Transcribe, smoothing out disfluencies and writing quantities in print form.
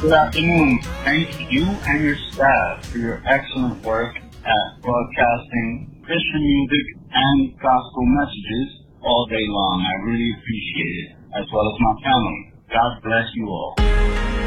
Good afternoon. Thank you and your staff for your excellent work at broadcasting Christian music and gospel messages all day long. I really appreciate it, as well as my family. God bless you all.